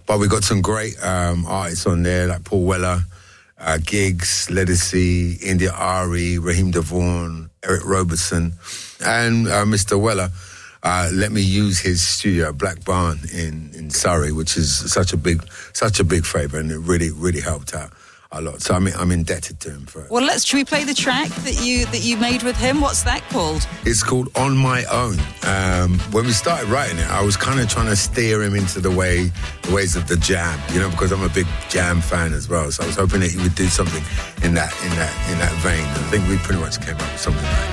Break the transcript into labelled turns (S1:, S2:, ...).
S1: But we got some great artists on there, like Paul Weller, Giggs, Ledisi, India Ari, Raheem DeVaughn, Eric Robertson, and Mr. Weller let me use his studio at Black Barn in Surrey, which is such a big favour, and it really helped out a lot. So I'm indebted to him for it.
S2: Well, should we play the track that you made with him? What's that called?
S1: It's called On My Own. When we started writing it, I was kind of trying to steer him into the ways of the jam, because I'm a big jam fan as well. So I was hoping that he would do something in that vein. And I think we pretty much came up with something like that.